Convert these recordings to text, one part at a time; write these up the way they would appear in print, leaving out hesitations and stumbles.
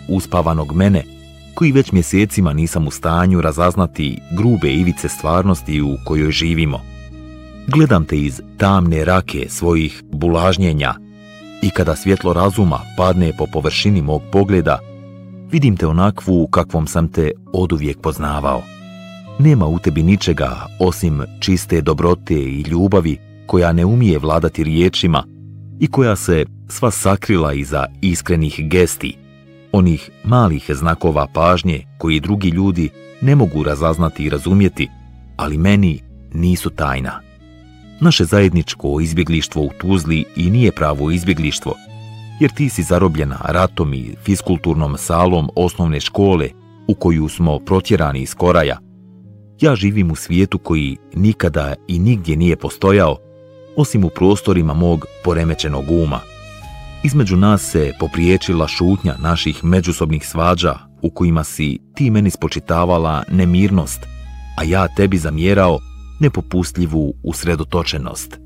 uspavanog mene, koji već mjesecima nisam u stanju razaznati grube ivice stvarnosti u kojoj živimo. Gledam te iz tamne rake svojih bulažnjenja i kada svjetlo razuma padne po površini mog pogleda, vidim te onakvu kakvom sam te oduvijek poznavao. Nema u tebi ničega osim čiste dobrote i ljubavi koja ne umije vladati riječima i koja se sva sakrila iza iskrenih gesti, onih malih znakova pažnje koji drugi ljudi ne mogu razaznati i razumjeti, ali meni nisu tajna. Naše zajedničko izbjeglištvo u Tuzli i nije pravo izbjeglištvo, jer ti si zarobljena ratom i fiskulturnom salom osnovne škole u koju smo protjerani iz koraja. Ja živim u svijetu koji nikada i nigdje nije postojao, osim u prostorima mog poremećenog uma. Između nas se popriječila šutnja naših međusobnih svađa u kojima si ti meni spočitavala nemirnost, a ja tebi zamjerao nepopustljivu usredotočenost.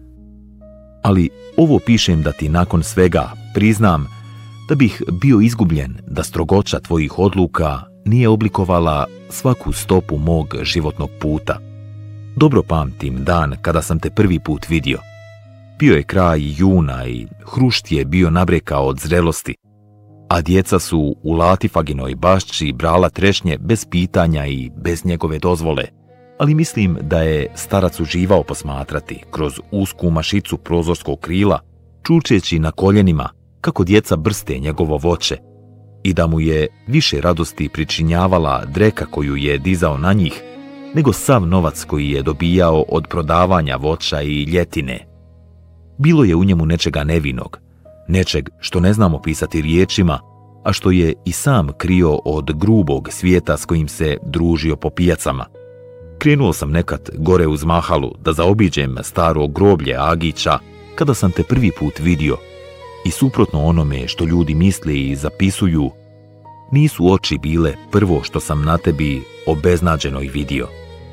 Ali ovo pišem da ti nakon svega priznam da bih bio izgubljen da strogoća tvojih odluka nije oblikovala svaku stopu mog životnog puta. Dobro pamtim dan kada sam te prvi put vidio. Bio je kraj juna i hrušt je bio nabrekao od zrelosti, a djeca su u Latifaginoj bašči brala trešnje bez pitanja i bez njegove dozvole, ali mislim da je starac uživao posmatrati kroz usku mašicu prozorskog krila, čučeći na koljenima kako djeca brste njegovo voće i da mu je više radosti pričinjavala dreka koju je dizao na njih, nego sav novac koji je dobijao od prodavanja voća i ljetine. Bilo je u njemu nečega nevinog, nečeg što ne znamo pisati riječima, a što je i sam krio od grubog svijeta s kojim se družio po pijacama. Krenuo sam nekad gore uz Mahalu da zaobiđem staro groblje Agića kada sam te prvi put vidio i suprotno onome što ljudi misle i zapisuju, nisu oči bile prvo što sam na tebi obeznađenoj vidio.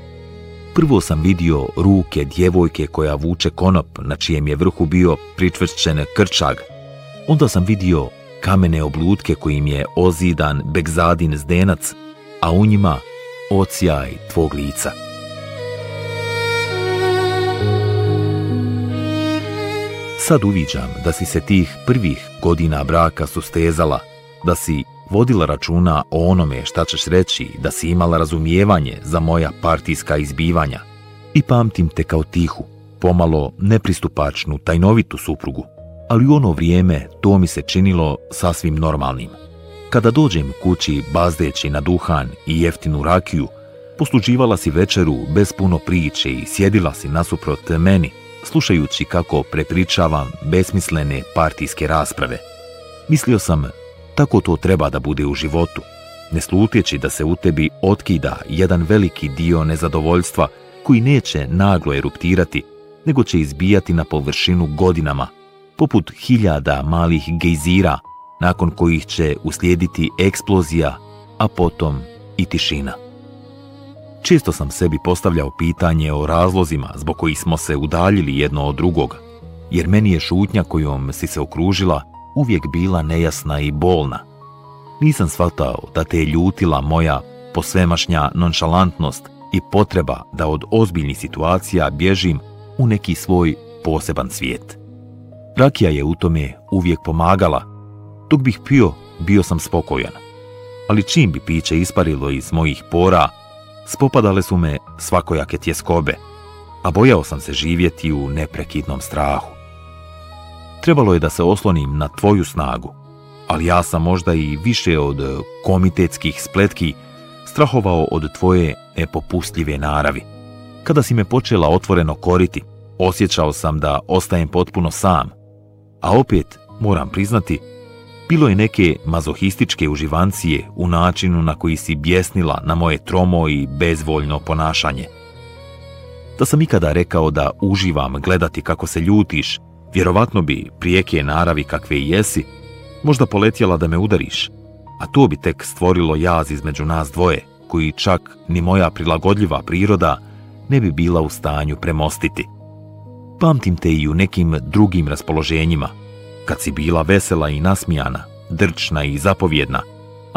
Prvo sam vidio ruke djevojke koja vuče konop na čijem je vrhu bio pričvršćen krčag. Onda sam vidio kamene oblutke kojim je ozidan Begzadin zdenac, a u njima odsjaj tvog lica. Sad uviđam da si se tih prvih godina braka sustezala, da si vodila računa o onome šta ćeš reći, da si imala razumijevanje za moja partijska izbivanja. I pamtim te kao tihu, pomalo nepristupačnu, tajnovitu suprugu, ali u ono vrijeme to mi se činilo sasvim normalnim. Kada dođem kući bazdeći na duhan i jeftinu rakiju, posluživala si večeru bez puno priče i sjedila si nasuprot meni, slušajući kako prepričavam besmislene partijske rasprave. Mislio sam, tako to treba da bude u životu, ne slutjeći da se u tebi otkida jedan veliki dio nezadovoljstva koji neće naglo eruptirati, nego će izbijati na površinu godinama, poput hiljada malih gejzira, nakon kojih će uslijediti eksplozija, a potom i tišina. Često sam sebi postavljao pitanje o razlozima zbog kojih smo se udaljili jedno od drugog, jer meni je šutnja kojom si se okružila uvijek bila nejasna i bolna. Nisam shvatao da te je ljutila moja posvemašnja nonšalantnost i potreba da od ozbiljnih situacija bježim u neki svoj poseban svijet. Rakija je u tome uvijek pomagala. Dok bih pio, bio sam spokojan. Ali čim bi piće isparilo iz mojih pora, spopadale su me svakojake tjeskobe, a bojao sam se živjeti u neprekidnom strahu. Trebalo je da se oslonim na tvoju snagu, ali ja sam možda i više od komitetskih spletki strahovao od tvoje nepopustljive naravi. Kada si me počela otvoreno koriti, osjećao sam da ostajem potpuno sam, a opet, moram priznati, bilo je neke mazohističke uživancije u načinu na koji si bjesnila na moje tromo i bezvoljno ponašanje. Da sam ikada rekao da uživam gledati kako se ljutiš, vjerovatno bi prijeke naravi kakve i jesi, možda poletjela da me udariš, a to bi tek stvorilo jaz između nas dvoje, koji čak ni moja prilagodljiva priroda ne bi bila u stanju premostiti. Pamtim te i u nekim drugim raspoloženjima, kad si bila vesela i nasmijana, drčna i zapovjedna,